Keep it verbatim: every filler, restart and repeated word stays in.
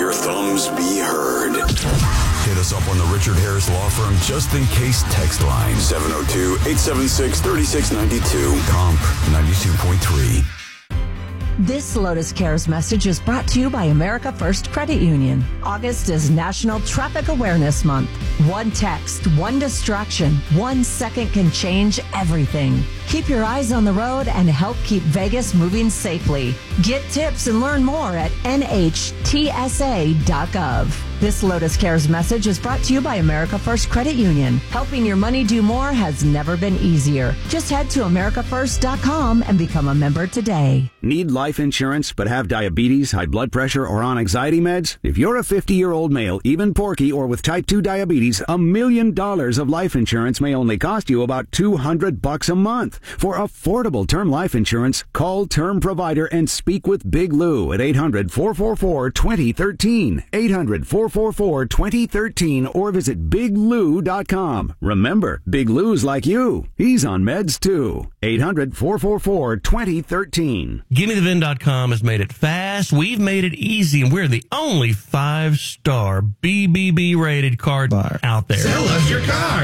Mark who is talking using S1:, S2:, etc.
S1: your thumbs be heard. Hit us up on the Richard Harris Law Firm Just In Case text line. seven oh two, eight seven six, three six nine two. Comp ninety-two point three.
S2: This Lotus Cares message is brought to you by America First Credit Union. August is National Traffic Awareness Month. One text, one distraction, one second can change everything. Keep your eyes on the road and help keep Vegas moving safely. Get tips and learn more at N H T S A dot gov. This Lotus Cares message is brought to you by America First Credit Union. Helping your money do more has never been easier. Just head to America First dot com and become a member today.
S3: Need life insurance but have diabetes, high blood pressure, or on anxiety meds? If you're a fifty-year-old male, even porky, or with type two diabetes, a million dollars of life insurance may only cost you about two hundred bucks a month. For affordable term life insurance, call Term Provider and speak with Big Lou at eight hundred, four four four, two oh one three. eight hundred, four four four, two oh one three or visit big lou dot com. Remember, Big Lou's like you. He's on meds too. eight hundred, four four four, two oh one three.
S4: Give Me The V I N dot com has made it fast. We've made it easy, and we're the only five-star B B B rated car buyer out there.
S5: Sell us your car.